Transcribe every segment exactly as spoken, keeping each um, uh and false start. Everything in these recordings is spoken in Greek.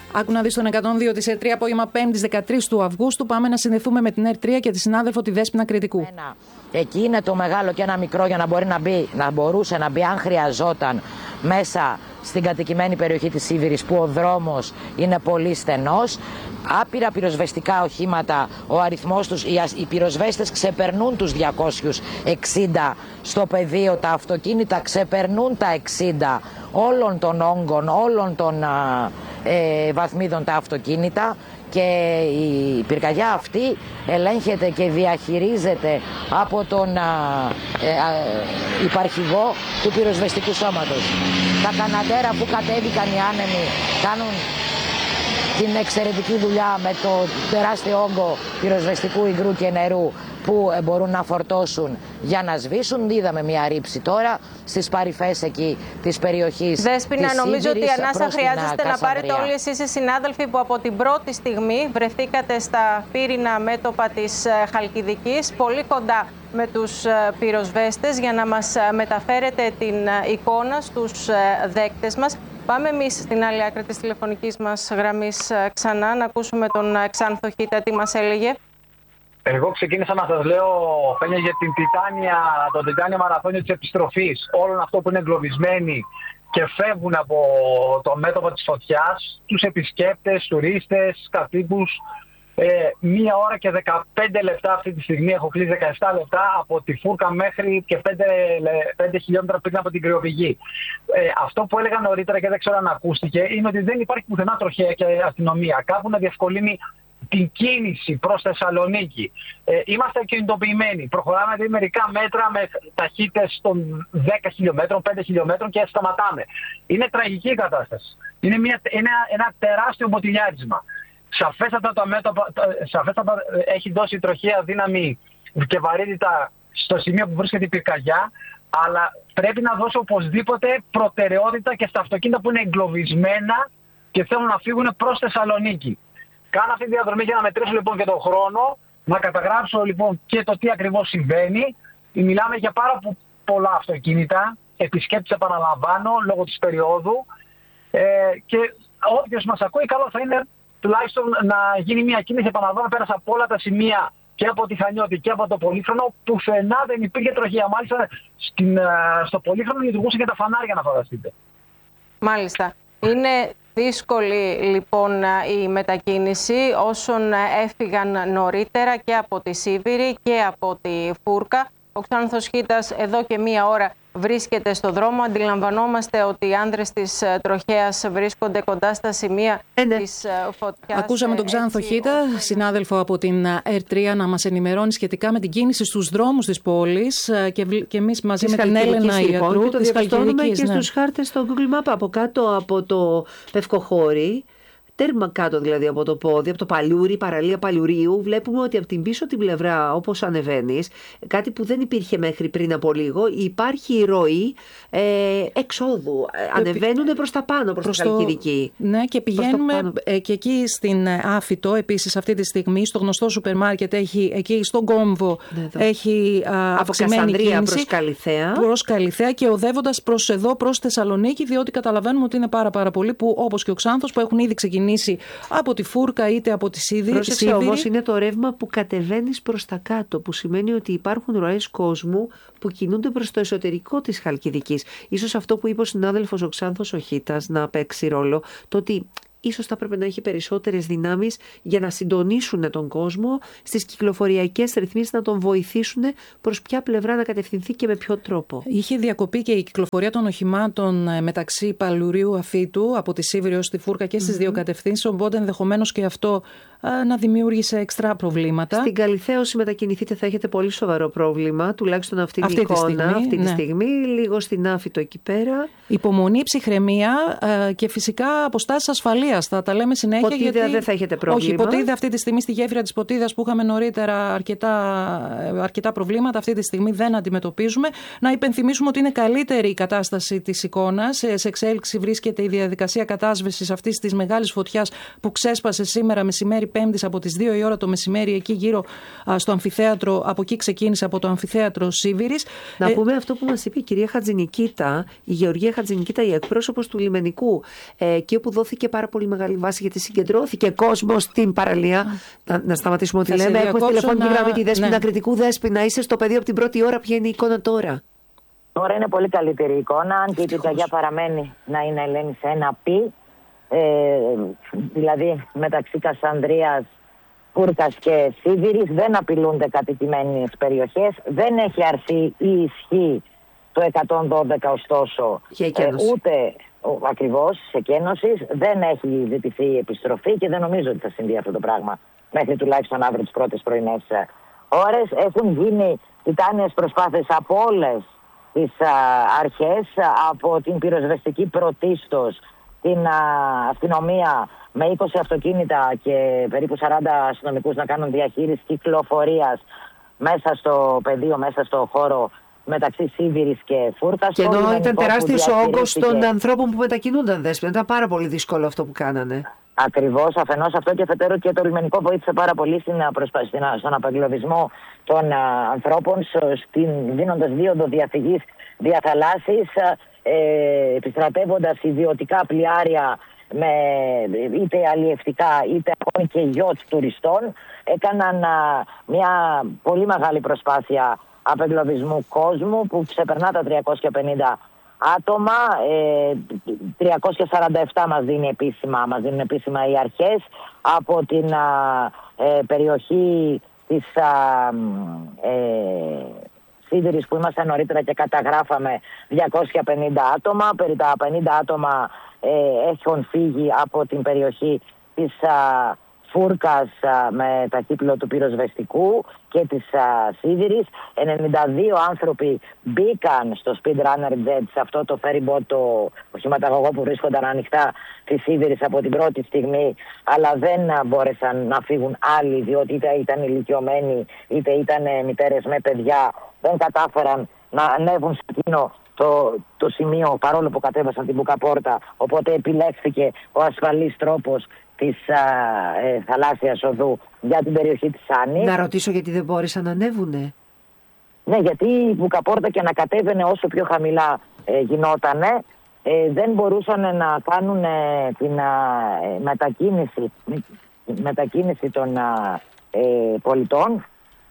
Άκου να δεις τον εκατόν δύο της ΕΡΤ τρία, απόγευμα πέμπτης δεκατρείς του Αυγούστου. Πάμε να συνδεθούμε με την ΕΡΤ τρία και τη συνάδελφο τη Δέσποινα Κρητικού. Ένα. Εκεί είναι το μεγάλο και ένα μικρό για να μπορεί να μπει, να μπορούσε να μπει αν χρειαζόταν μέσα στην κατοικημένη περιοχή της Σίβηρης, που ο δρόμος είναι πολύ στενός. Άπειρα πυροσβεστικά οχήματα, ο αριθμός τους, οι πυροσβέστες ξεπερνούν τους διακόσιους εξήντα στο πεδίο, τα αυτοκίνητα ξεπερνούν τα εξήντα όλων των όγκων, όλων των ε, βαθμίδων τα αυτοκίνητα. Και η πυρκαγιά αυτή ελέγχεται και διαχειρίζεται από τον α, ε, α, υπαρχηγό του πυροσβεστικού σώματος. Τα καναντέρα που κατέβηκαν οι άνεμοι κάνουν την εξαιρετική δουλειά με το τεράστιο όγκο πυροσβεστικού υγρού και νερού που μπορούν να φορτώσουν για να σβήσουν. Είδαμε μια ρήψη τώρα στις παρυφές εκεί της περιοχής. Δέσποινα, της νομίζω Σίβηρης, ότι η ανάσα χρειάζεστε να πάρετε όλοι εσείς οι συνάδελφοι που από την πρώτη στιγμή βρεθήκατε στα πύρινα μέτωπα της Χαλκιδικής, πολύ κοντά με τους πυροσβέστες, για να μας μεταφέρετε την εικόνα στους δέκτες μας. Πάμε εμείς στην άλλη άκρη της τηλεφωνικής μας γραμμής ξανά, να ακούσουμε τον Ξάνθο Χίτα τι μας έλεγε. Εγώ ξεκίνησα να σας λέω, Φένια, για την Τιτάνια, το Τιτάνια μαραθώνιο της επιστροφής. Όλων αυτό που είναι εγκλωβισμένοι και φεύγουν από το μέτωπο της φωτιάς, τους επισκέπτες, τουρίστες, κατοίκους. Ε, μία ώρα και δεκαπέντε λεπτά αυτή τη στιγμή, έχω κλείσει δεκαεπτά λεπτά από τη Φούρκα μέχρι και πέντε χιλιόμετρα πριν από την κρυοπηγή. Ε, αυτό που έλεγα νωρίτερα και δεν ξέρω αν ακούστηκε, είναι ότι δεν υπάρχει πουθενά τροχέα και αστυνομία. Κάπου να διευκολύνει την κίνηση προς Θεσσαλονίκη. Ε, είμαστε κινητοποιημένοι. Προχωράμε δηλαδή μερικά μέτρα με ταχύτητες των δέκα χιλιόμετρων, πέντε χιλιόμετρων και σταματάμε. Είναι τραγική η κατάσταση. Είναι μια, ένα, ένα τεράστιο μποτιλιάρισμα. Σαφέστατα, το μέτωπο, σαφέστατα έχει δώσει τροχαία δύναμη και βαρύτητα στο σημείο που βρίσκεται η πυρκαγιά, αλλά πρέπει να δώσει οπωσδήποτε προτεραιότητα και στα αυτοκίνητα που είναι εγκλωβισμένα και θέλουν να φύγουν προς Θεσσαλονίκη. Κάνω αυτή τη διαδρομή για να μετρήσω λοιπόν και τον χρόνο, να καταγράψω λοιπόν και το τι ακριβώς συμβαίνει. Μιλάμε για πάρα πολλά αυτοκίνητα, επισκέπτες επαναλαμβάνω, λόγω της περίοδου. Ε, και όποιος μας ακούει, καλό θα είναι τουλάχιστον να γίνει μια κίνηση. Επαναλαμβάνω, πέρασα από όλα τα σημεία και από τη Χανιώτη και από το Πολύχρονο. Πουθενά δεν υπήρχε τροχία. Μάλιστα στην, στο Πολύχρονο λειτουργούσαν και τα φανάρια, να φανταστείτε. Μάλιστα. Είναι δύσκολη λοιπόν η μετακίνηση όσων έφυγαν νωρίτερα και από τη Σίβηρη και από τη Φούρκα. Ο Ξάνθος Χίτας εδώ και μία ώρα βρίσκεται στο δρόμο. Αντιλαμβανόμαστε ότι οι άνδρες της τροχέας βρίσκονται κοντά στα σημεία ε, ναι. της φωτιάς. Ακούσαμε τον Ξάνθο Χίτα, συνάδελφο από την ΕΡΤ τρία, να μας ενημερώνει σχετικά με την κίνηση στους δρόμους της πόλης και, και εμείς μαζί της με την Έλενα Ιατρού. Και το διαπιστώνουμε και ναι. στους χάρτες στο Google Map από κάτω από το Πευκοχώρι. Τέρμα κάτω δηλαδή από το πόδι, από το Παλιούρι, παραλία Παλιουρίου, βλέπουμε ότι από την πίσω την πλευρά, όπως ανεβαίνεις, κάτι που δεν υπήρχε μέχρι πριν από λίγο, υπάρχει η ροή ε, εξόδου. Ανεβαίνουν προς τα πάνω, προς, προς τη Χαλκιδική. Ναι, και πηγαίνουμε ε, και εκεί στην Άφιτο, επίσης αυτή τη στιγμή, στο γνωστό σούπερ μάρκετ, έχει, εκεί στον Κόμβο, ναι, έχει α, αυξημένη κίνηση. Προς Καλιθέα. Προς Καλιθέα και οδεύοντας προς εδώ, προς Θεσσαλονίκη, διότι καταλαβαίνουμε ότι είναι πάρα, πάρα πολλοί που, όπως και ο Ξάνθος, που έχουν ήδη ξεκινήσει από τη Φούρκα είτε από τη Σίβηρη. Πρόσεξε όμως, είναι το ρεύμα που κατεβαίνεις προς τα κάτω, που σημαίνει ότι υπάρχουν ροές κόσμου που κινούνται προς το εσωτερικό της Χαλκιδικής. Ίσως αυτό που είπε ο συνάδελφος ο Ξάνθος ο Χίτας να παίξει ρόλο, το ότι ίσως θα πρέπει να έχει περισσότερες δυνάμεις για να συντονίσουν τον κόσμο στις κυκλοφοριακές ρυθμίσεις, να τον βοηθήσουν προς ποια πλευρά να κατευθυνθεί και με ποιο τρόπο. Είχε διακοπεί και η κυκλοφορία των οχημάτων μεταξύ Παλουρίου Αφήτου από τη Σίβηρη ως τη Φούρκα και στις mm-hmm. δύο κατευθύνσεις, οπότε ενδεχομένως και αυτό α, να δημιούργησε εξτρά προβλήματα. Στην Καλιθέα, όσοι μετακινηθείτε, θα έχετε πολύ σοβαρό πρόβλημα, τουλάχιστον αυτή, αυτή την εικόνα τη στιγμή, αυτή τη ναι. στιγμή. Λίγο στην Άφιτο εκεί πέρα. Υπομονή, ψυχραιμία α, και φυσικά αποστάσεις ασφαλείας. Θα τα λέμε συνέχεια. Ποτίδα γιατί... δεν θα έχετε πρόβλημα. Όχι, Ποτίδα αυτή τη στιγμή στη γέφυρα της Ποτίδας που είχαμε νωρίτερα αρκετά, αρκετά προβλήματα, αυτή τη στιγμή δεν αντιμετωπίζουμε. Να υπενθυμίσουμε ότι είναι καλύτερη η κατάσταση της εικόνας. Σε εξέλιξη βρίσκεται η διαδικασία κατάσβεσης αυτής της μεγάλης φωτιάς που ξέσπασε σήμερα μεσημέρι Πέμπτης από τις δύο η ώρα το μεσημέρι, εκεί γύρω α, στο αμφιθέατρο. Από εκεί ξεκίνησε, από το αμφιθέατρο Σίβηρης. Να ε, πούμε αυτό που μας είπε η κυρία Χατζηνικήτα, η Γεωργία Χατζηνικήτα, η εκπρόσωπος του Λιμενικού, ε, εκεί όπου δόθηκε πάρα πολύ μεγάλη βάση, γιατί συγκεντρώθηκε κόσμος στην παραλία. Να, να σταματήσουμε ό,τι λέμε. Έχουμε στη τηλεφωνική να... γραμμή τη Δέσποινα, ναι. Κριτικού. Δέσποινα, είσαι στο πεδίο από την πρώτη ώρα. Ποια είναι η εικόνα τώρα? Τώρα είναι πολύ καλύτερη η εικόνα, αν και η πυρκαγιά παραμένει να είναι, Ελένη, σε ένα πι. Ε, δηλαδή μεταξύ Κασανδρίας, Φούρκας και Σίβηρης δεν απειλούνται κατοικημένες περιοχές. Δεν έχει αρθεί η ισχύ το εκατόν δώδεκα, ωστόσο, ε, ούτε ακριβώς σε κένωσης. Δεν έχει ζητηθεί η επιστροφή και δεν νομίζω ότι θα συμβεί αυτό το πράγμα μέχρι τουλάχιστον αύριο τις πρώτες πρωινές ώρες. Έχουν γίνει τιτάνιες προσπάθειες από όλες τις α, αρχές, από την πυροσβεστική πρωτίστως, την α, αστυνομία με είκοσι αυτοκίνητα και περίπου σαράντα αστυνομικούς να κάνουν διαχείριση κυκλοφορίας μέσα στο πεδίο, μέσα στο χώρο μεταξύ Σίβηρης και Φούρκας. Και ενώ ήταν τεράστιος ο όγκος των ανθρώπων που μετακινούνταν, Δέσποινα, ήταν πάρα πολύ δύσκολο αυτό που κάνανε. Ακριβώς, αφενός αυτό και αφετέρου και το λιμενικό βοήθησε πάρα πολύ στην, στην, στον απεγκλωβισμό των α, ανθρώπων, στην, δίνοντας δίωδο διαφυγής διαθαλάσσης, ε, επιστρατεύοντας ιδιωτικά πλοιάρια με είτε αλλιευτικά είτε ακόμη και γιότ τουριστών. Έκαναν α, μια πολύ μεγάλη προσπάθεια απεγκλωβισμού κόσμου που ξεπερνά τα τριακόσια πενήντα άτομα. ε, τριακόσια σαράντα επτά μας δίνει επίσημα, μας δίνουν επίσημα οι αρχές από την α, ε, περιοχή της α, ε, Σίβηρης που είμαστε νωρίτερα και καταγράφαμε διακόσια πενήντα άτομα. Περί τα πενήντα άτομα ε, έχουν φύγει από την περιοχή της α, Φούρκας α, με ταχύπλο του πυροσβεστικού και της α, Σίβηρης. ενενήντα δύο άνθρωποι μπήκαν στο Speedrunner Jet, σε αυτό το ferry boat, το οχηματαγωγό που βρίσκονταν ανοιχτά της Σίβηρης από την πρώτη στιγμή, αλλά δεν α, μπόρεσαν να φύγουν άλλοι, διότι είτε ήταν ηλικιωμένοι είτε ήταν ε, μητέρες με παιδιά. Δεν κατάφεραν να ανέβουν σε εκείνο το, το σημείο, παρόλο που κατέβασαν την Μπουκαπόρτα. Οπότε επιλέχθηκε ο ασφαλής τρόπος της α, ε, θαλάσσιας οδού για την περιοχή της Άνης. Να ρωτήσω γιατί δεν μπόρεσαν να ανέβουνε. Ναι, γιατί η Μπουκαπόρτα και να κατέβαινε όσο πιο χαμηλά ε, γινότανε, ε, δεν μπορούσαν να κάνουν ε, την ε, μετακίνηση, μετακίνηση των ε, πολιτών.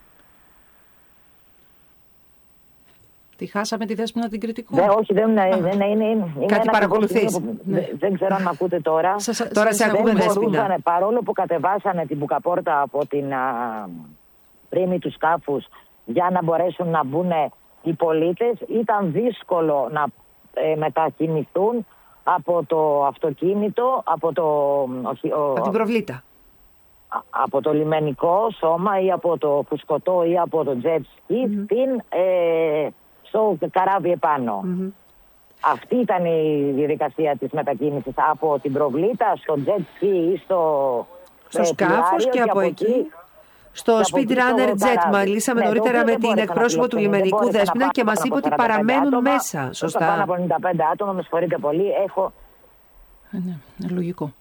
Τη χάσαμε τη Δέσποινα την Κριτικού. Ναι, όχι, δεν είναι. Δεν είναι, είναι κάτι παρακολουθείς. Ναι. Δεν ξέρω αν με ακούτε τώρα. Σα, τώρα σε ακούμε, Δέσποινα. Παρόλο που κατεβάσανε την Μπουκαπόρτα από την α, πρίμη του σκάφους για να μπορέσουν να μπουν οι πολίτες, ήταν δύσκολο να ε, μετακινηθούν από το αυτοκίνητο, από το... Όχι, ο, από την προβλήτα. Από το λιμενικό σώμα ή από το φουσκωτό ή από το jet ski mm-hmm. στην... Ε, στο καράβι επάνω. Mm-hmm. Αυτή ήταν η διαδικασία της μετακίνησης από την προβλήτα στο jet ski ή στο, στο σκάφος και, και από εκεί, εκεί στο Speedrunner Jet. Μιλήσαμε ναι, νωρίτερα με την εκπρόσωπο του λιμενικού, Δέσποινα, και μας είπε ότι παραμένουν άτομα, μέσα. Σωστά. Πάνω από ενενήντα πέντε άτομα, με συγχωρείτε πολύ. Έχω... Ε, ναι, είναι λογικό.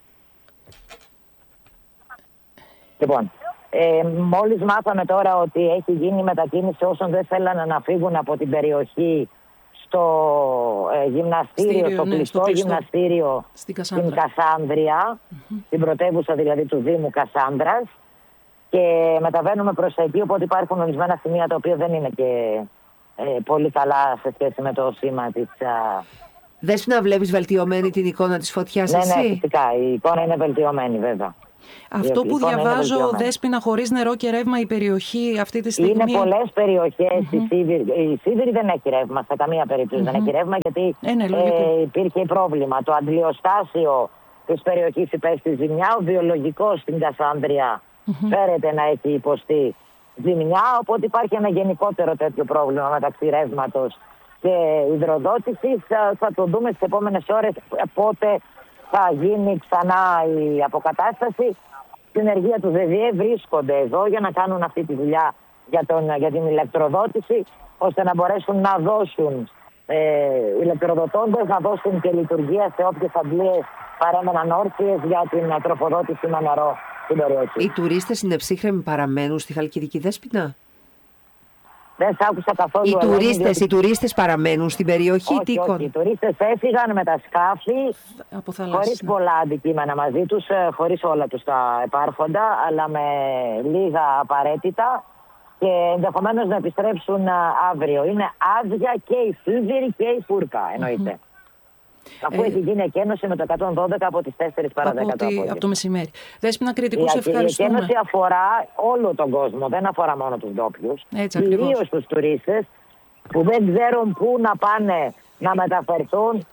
Λοιπόν, Ε, μόλις μάθαμε τώρα ότι έχει γίνει μετακίνηση όσων δεν θέλανε να φύγουν από την περιοχή στο ε, γυμναστήριο, Στήριο, στο, ναι, κλειστό στο κλειστό γυμναστήριο στην Κασάνδρια, mm-hmm. στην πρωτεύουσα δηλαδή του Δήμου Κασάνδρας, και μεταβαίνουμε προς εκεί, οπότε υπάρχουν ορισμένα σημεία τα οποία δεν είναι και ε, πολύ καλά σε σχέση με το σήμα της... Α... Δέσποινα, βλέπεις βελτιωμένη την εικόνα της φωτιάς, ναι, εσύ? Ναι, φυσικά, η εικόνα είναι βελτιωμένη βέβαια. Αυτό που διαβάζω, Δέσποινα, χωρίς νερό και ρεύμα η περιοχή αυτή τη στιγμή. Είναι πολλές περιοχές. Mm-hmm. Η, Σίβηρη, η Σίβηρη δεν έχει ρεύμα, σε καμία περίπτωση mm-hmm. δεν έχει ρεύμα, γιατί ε, ναι, ε, υπήρχε πρόβλημα. Το αντλιοστάσιο της περιοχής υπέστη ζημιά, ο βιολογικός στην Κασάνδρια mm-hmm. φέρεται να έχει υποστεί ζημιά, οπότε υπάρχει ένα γενικότερο τέτοιο πρόβλημα μεταξύ ρεύματος και υδροδότησης. Θα το δούμε στις επόμενες ώρες πότε θα γίνει ξανά η αποκατάσταση. Στην ενεργεία του ΔΕΔΙΕ βρίσκονται εδώ για να κάνουν αυτή τη δουλειά για, τον, για την ηλεκτροδότηση, ώστε να μπορέσουν να δώσουν ε, ηλεκτροδοτώντας, να δώσουν και λειτουργία σε όποιες αντλίες παρέμεναν όρθιες για την τροφοδότηση με νερό στην περιοχή. Οι τουρίστες είναι ψύχρεμοι, παραμένουν στη Χαλκιδική, Δέσποινα? Δεν σ' άκουσα καθόλου. Οι τουρίστες, διότι... οι τουρίστες παραμένουν στην περιοχή? Όχι, όχι. Οι τουρίστες έφυγαν με τα σκάφη, χωρίς πολλά αντικείμενα μαζί τους, χωρίς όλα τους τα επάρχοντα, αλλά με λίγα απαραίτητα και ενδεχομένως να επιστρέψουν αύριο. Είναι άδεια και η Σίβηρη και η Φούρκα, εννοείται. Mm-hmm. Αφού ε, έχει γίνει εκένωση με το εκατόν δώδεκα από τις τέσσερις παρά δέκα το από το μεσημέρι. Δέσποινα, κριτικού, σε ευχαριστούμε. Η εκένωση αφορά όλο τον κόσμο, δεν αφορά μόνο τους ντόπιους. Κυρίως τους τουρίστες που δεν ξέρουν πού να πάνε να μεταφερθούν,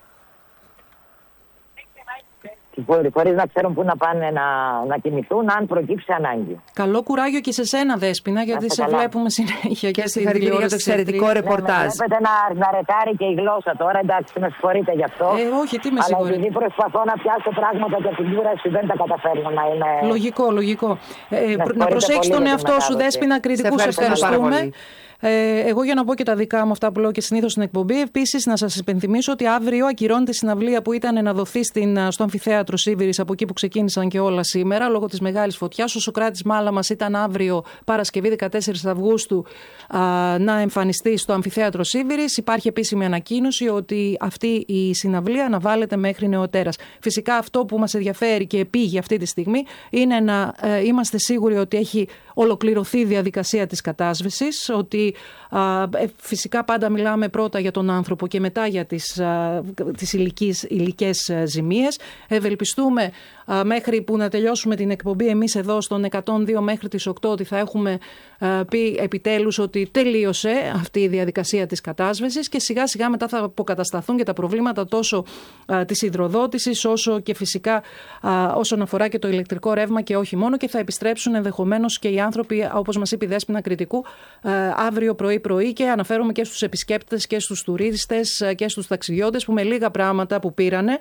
χωρίς να ξέρουν πού να πάνε να, να κινηθούν, αν προκύψει ανάγκη. Καλό κουράγιο και σε σένα, Δέσποινα, γιατί σε καλά. Βλέπουμε συνέχεια και, και στη χαρακτηρία για το εξαιρετικό ρεπορτάζ. Ναι, βλέπετε να, να ρετάρει και η γλώσσα τώρα, εντάξει, με συγχωρείτε γι' αυτό. Ε, όχι, τι με συγχωρείτε. Αλλά επειδή προσπαθώ να πιάσω πράγματα και την κούραση, δεν τα καταφέρνω να είναι. Λογικό, λογικό. Ε, να προσέξεις τον εαυτό σου, Δέσποινα, κριτικού, σε ευχαριστούμε. Ε, εγώ για να πω και τα δικά μου αυτά που λέω και συνήθως στην εκπομπή. Επίσης, να σας υπενθυμίσω ότι αύριο ακυρώνεται η συναυλία που ήταν να δοθεί στην, στο αμφιθέατρο Σίβηρης, από εκεί που ξεκίνησαν και όλα σήμερα, λόγω της μεγάλης φωτιάς. Ο Σωκράτης Μάλαμας ήταν αύριο, Παρασκευή δεκατέσσερις Αυγούστου, α, να εμφανιστεί στο αμφιθέατρο Σίβηρης. Υπάρχει επίσημη ανακοίνωση ότι αυτή η συναυλία αναβάλλεται μέχρι νεοτέρας. Φυσικά, αυτό που μας ενδιαφέρει και επίγει αυτή τη στιγμή είναι να ε, είμαστε σίγουροι ότι έχει ολοκληρωθεί η διαδικασία της κατάσβεσης, ότι α, φυσικά πάντα μιλάμε πρώτα για τον άνθρωπο και μετά για τις, α, τις υλικές, υλικές ζημίες. Ευελπιστούμε α, μέχρι που να τελειώσουμε την εκπομπή εμείς εδώ στον εκατόν δύο μέχρι τις οκτώ ότι θα έχουμε α, πει επιτέλους ότι τελείωσε αυτή η διαδικασία της κατάσβεσης και σιγά σιγά μετά θα αποκατασταθούν και τα προβλήματα τόσο α, της υδροδότησης όσο και φυσικά α, όσον αφορά και το ηλεκτρικό ρεύμα και όχι μόνο, και θα επιστρέψουν ενδεχομένως και οι άνθρωποι, όπως μας είπε η Δέσποινα Κριτικού, αύριο πρωί-πρωί, και αναφέρομαι και στους επισκέπτες και στους τουρίστες και στους ταξιδιώτες που με λίγα πράγματα που πήρανε,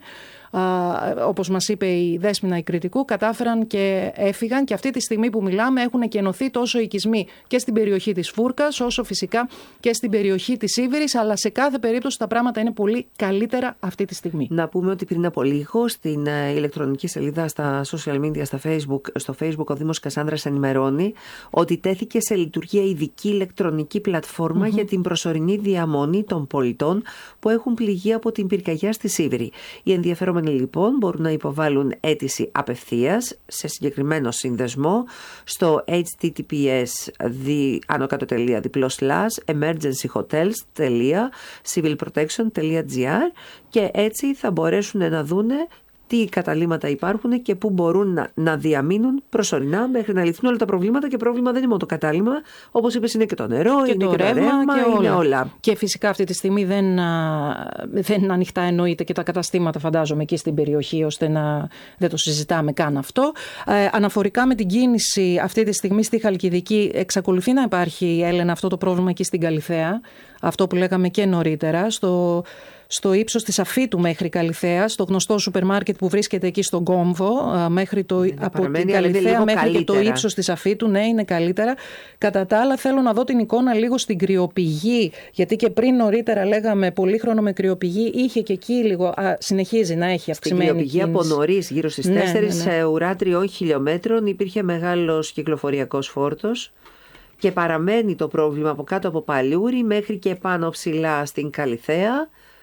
όπως μας είπε η Δέσποινα η Κριτικού, κατάφεραν και έφυγαν, και αυτή τη στιγμή που μιλάμε έχουν εκενωθεί τόσο οικισμοί και στην περιοχή της Φούρκας όσο φυσικά και στην περιοχή της Σίβηρης, αλλά σε κάθε περίπτωση τα πράγματα είναι πολύ καλύτερα αυτή τη στιγμή. Να πούμε ότι πριν από λίγο στην ηλεκτρονική σελίδα στα social media, στα Facebook, στο Facebook, ο Δήμος Κασάνδρας ενημερώνει ότι τέθηκε σε λειτουργία ειδική ηλεκτρονική πλατφόρμα mm-hmm. για την προσωρινή διαμονή των πολιτών που έχουν πληγεί από την πυρκαγιά στη Σίβηρη. Οι ενδιαφερόμενοι λοιπόν μπορούν να υποβάλουν αίτηση απευθείας σε συγκεκριμένο σύνδεσμο στο https άνω κάτω τελεία διπλό slash emergencyhotels τελεία civilprotection τελεία gr, και έτσι θα μπορέσουν να δούνε τι καταλύματα υπάρχουν και πού μπορούν να, να διαμείνουν προσωρινά μέχρι να λυθούν όλα τα προβλήματα. Και πρόβλημα δεν είναι μόνο το κατάλυμμα, όπως είπες, είναι και το νερό, και είναι το και ρεύμα, το ρεύμα, και είναι όλα. όλα. Και φυσικά αυτή τη στιγμή δεν, δεν είναι ανοιχτά, εννοείται, και τα καταστήματα φαντάζομαι εκεί στην περιοχή, ώστε να δεν το συζητάμε καν αυτό. Ε, αναφορικά με την κίνηση αυτή τη στιγμή στη Χαλκιδική, εξακολουθεί να υπάρχει, Έλενα, αυτό το πρόβλημα εκεί στην Καλιθέα, αυτό που λέγαμε και νωρίτερα, στο... στο ύψος της Αφήτου μέχρι Καλιθέα, στο γνωστό σούπερ μάρκετ που βρίσκεται εκεί στον Κόμβο, μέχρι το, από την Καλιθέα μέχρι καλύτερα. Και το ύψος της Αφήτου, ναι, είναι καλύτερα. Κατά τα άλλα, θέλω να δω την εικόνα λίγο στην κρυοπηγή, γιατί και πριν νωρίτερα λέγαμε πολύχρονο με κρυοπηγή, είχε και εκεί λίγο, α, συνεχίζει να έχει αυξημένη κίνηση. Στην κρυοπηγή από νωρίς, γύρω στις ναι, τέσσερις ναι, ναι. ουρά τριών χιλιόμετρων, υπήρχε μεγάλος κυκλοφοριακός φόρτος. Και παραμένει το πρόβλημα από κάτω από Παλιούρη μέχρι και πάνω ψηλά στην Καλιθέα.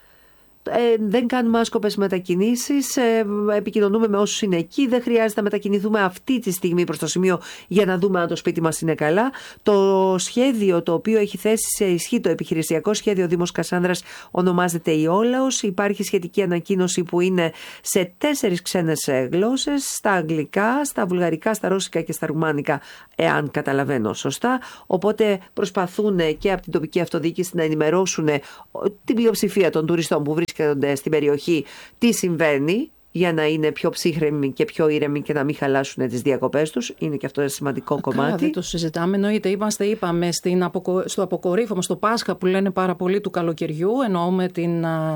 Ε, δεν κάνουμε άσκοπες μετακινήσεις, ε, επικοινωνούμε με όσους είναι εκεί. Δεν χρειάζεται να μετακινηθούμε αυτή τη στιγμή προς το σημείο για να δούμε αν το σπίτι μας είναι καλά. Το σχέδιο το οποίο έχει θέσει σε ισχύ, το επιχειρησιακό σχέδιο Δήμος Κασάνδρας, ονομάζεται Ιόλαος. Υπάρχει σχετική ανακοίνωση που είναι σε τέσσερις ξένες γλώσσες, στα αγγλικά, στα βουλγαρικά, στα ρώσικα και στα ρουμάνικα, εάν καταλαβαίνω σωστά. Οπότε προσπαθούν και από την τοπική αυτοδιοίκηση να ενημερώσουν την πλειοψηφία των τουριστών που βρίσκονται στην περιοχή τι συμβαίνει, για να είναι πιο ψύχρεμοι και πιο ήρεμοι και να μην χαλάσουν τις διακοπές τους. Είναι και αυτό ένα σημαντικό κομμάτι. Καλά, δεν το συζητάμε. Εννοείται, είμαστε, είπαμε, στην αποκο... στο αποκορύφωμα, στο Πάσχα που λένε πάρα πολύ του καλοκαιριού. Εννοούμε την, α,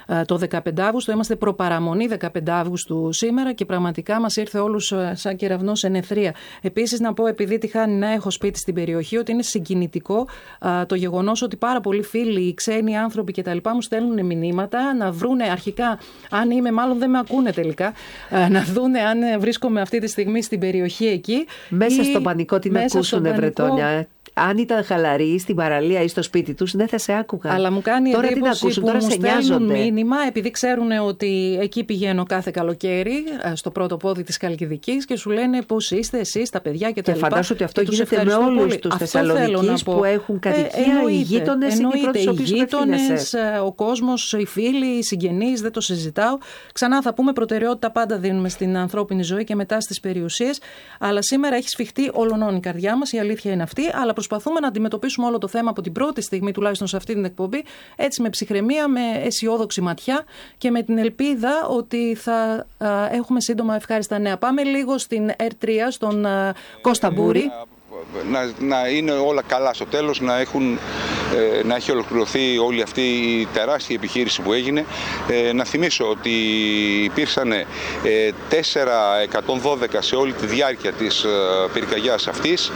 το δεκαπέντε Αυγούστου. Είμαστε προπαραμονή δεκαπέντε Αυγούστου σήμερα και πραγματικά μας ήρθε όλους σαν κεραυνός εν αιθρία. Επίσης, να πω, επειδή τυχάνει να έχω σπίτι στην περιοχή, ότι είναι συγκινητικό α, το γεγονός ότι πάρα πολλοί φίλοι, ξένοι άνθρωποι κτλ. Μου στέλνουν μηνύματα να βρούνε αρχικά αν είμαι, μάλλον δεν με ακούνε τελικά, α, να δούνε αν βρίσκομαι αυτή τη στιγμή στην περιοχή εκεί. Μέσα στο πανικό την ακούσουνε, Βρετόνια. Αν ήταν χαλαροί στην παραλία ή στο σπίτι τους, δεν θα σε άκουγαν. Αλλά μου κάνει τώρα εντύπωση ακούσουν, που τώρα μου σε στέλνουν νοιάζονται. μήνυμα, επειδή ξέρουν ότι εκεί πηγαίνω κάθε καλοκαίρι, στο πρώτο πόδι της Χαλκιδικής, και σου λένε πώς είστε εσείς, τα παιδιά κτλ. Και, και φαντάσου ότι αυτό γίνεται με όλους τους Θεσσαλονικείς που έχουν κατοικία, ε, οι γείτονες είναι οι πρώτοι στους οποίους γείτονες, ο κόσμος, οι φίλοι, οι συγγενείς, δεν το συζητάω. Ξανά θα πούμε, προτεραιότητα πάντα δίνουμε στην ανθρώπινη ζωή και μετά στις περιουσίες. Αλλά σήμερα έχει σφιχτεί ολονών η καρδιά μας, η αλήθεια είναι αυτή. Αλλά προσπαθούμε να αντιμετωπίσουμε όλο το θέμα από την πρώτη στιγμή, τουλάχιστον σε αυτή την εκπομπή, έτσι με ψυχραιμία, με αισιόδοξη ματιά και με την ελπίδα ότι θα α, έχουμε σύντομα ευχάριστα νέα. Πάμε λίγο στην Ερ τρία, στον α, Κώστα Μπούρη. Να, να είναι όλα καλά στο τέλος, να, έχουν, ε, να έχει ολοκληρωθεί όλη αυτή η τεράστια επιχείρηση που έγινε. Ε, να θυμίσω ότι υπήρξαν ε, τέσσερα εκατόν δώδεκα σε όλη τη διάρκεια της ε, πυρκαγιάς αυτής,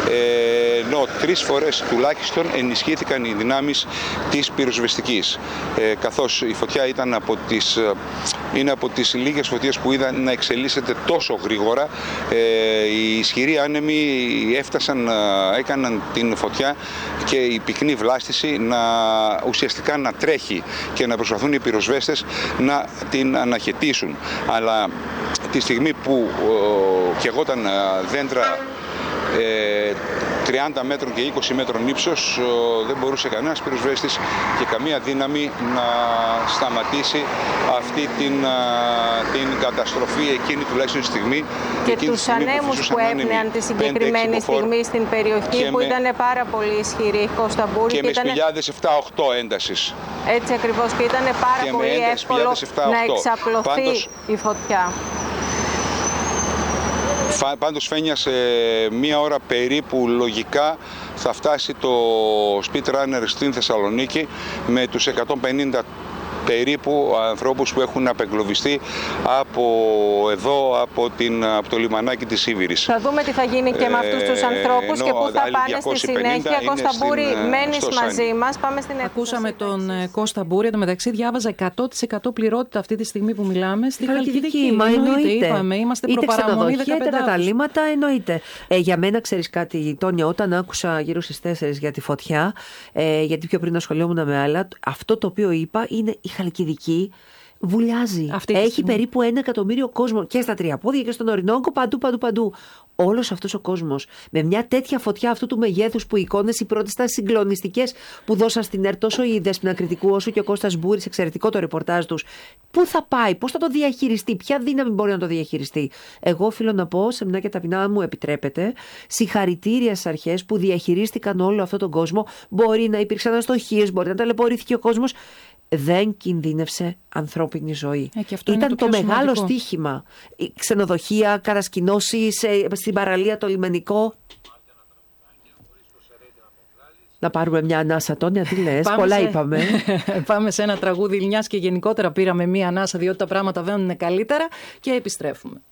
ε, ενώ τρεις φορές τουλάχιστον ενισχύθηκαν οι δυνάμεις της πυροσβεστικής, ε, καθώς η φωτιά ήταν από τις, ε, είναι από τις λίγες φωτιές που είδαν να εξελίσσεται τόσο γρήγορα. Ε, οι ισχυροί άνεμοι έφτασαν, έκαναν την φωτιά και η πυκνή βλάστηση να ουσιαστικά να τρέχει και να προσπαθούν οι πυροσβέστες να την αναχαιτήσουν. Αλλά τη στιγμή που ε, καιγόταν δέντρα ε, τριάντα μέτρων και είκοσι μέτρων ύψος, ε, δεν μπορούσε κανένας πυροσβέστης και καμία δύναμη να σταματήσει αυτή την, ε, την καταστροφή εκείνη τουλάχιστον στιγμή. Και τους ανέμους που έπνεαν τη συγκεκριμένη στιγμή στην περιοχή, που ήταν πάρα πολύ ισχυροί, Κώστα Μπούρη. Και με σπηλιάδες επτά οκτώ έντασης. Έτσι ακριβώς, και ήταν πάρα και πολύ εύκολο να εξαπλωθεί Πάντως, η φωτιά. Πάντως φαίνεται σε μία ώρα περίπου λογικά θα φτάσει το Speedrunner στην Θεσσαλονίκη με τους εκατόν πενήντα περίπου ανθρώπους που έχουν απεγκλωβιστεί από εδώ, από, την, από το λιμανάκι της Σίβηρης. Θα δούμε τι θα γίνει και με αυτούς τους ανθρώπους ε, και πού θα πάνε στη συνέχεια. Κώστα Μπούρη, μένεις μαζί μας. Πάμε στην Ακούσαμε τον Κώστα Μπούρη. Εν τω μεταξύ, διάβαζα εκατό τοις εκατό πληρότητα αυτή τη στιγμή που μιλάμε στη Χαλκιδική. Μα εννοείται. Είπαμε, είμαστε είτε προπαραμονή ξενοδοχεία, είτε καταλήμματα, εννοείται. Ε, για μένα, ξέρεις κάτι, Τόνια, όταν άκουσα γύρω στις τέσσερις για τη φωτιά, ε, γιατί πιο πριν ασχολιόμουν με άλλα, αυτό το οποίο είπα είναι η Χαλκιδική βουλιάζει. Έχει περίπου ένα εκατομμύριο κόσμο και στα Τριαπόδια και στον Ορεινόγκο, παντού, παντού, παντού. Όλος αυτός ο κόσμος με μια τέτοια φωτιά αυτού του μεγέθους, που οι εικόνες οι πρώτες ήταν συγκλονιστικές που δώσαν στην ΕΡΤ, τόσο η Δέσποινα Κρητικού όσο και ο Κώστας Μπούρης, εξαιρετικό το ρεπορτάζ τους. Πού θα πάει, πώς θα το διαχειριστεί, ποια δύναμη μπορεί να το διαχειριστεί. Εγώ οφείλω να πω, σε μια και ταπεινά μου επιτρέπετε, συγχαρητήρια στις αρχές που διαχειρίστηκαν όλο αυτόν τον κόσμο. Μπορεί να υπήρξαν αστοχίες, μπορεί να ταλαιπωρήθηκε ο κόσμος. Δεν κινδύνευσε ανθρώπινη ζωή. Ε, Ήταν το, το μεγάλο σημαντικό. στοίχημα. Η ξενοδοχεία, κατασκηνώσεις, στην παραλία το λιμενικό. Να πάρουμε μια ανάσα, Τόνια, τι λες, Πάμε πολλά σε... είπαμε. Πάμε σε ένα τραγούδι Λινιάς και γενικότερα πήραμε μια ανάσα, διότι τα πράγματα βαίνουν καλύτερα και επιστρέφουμε.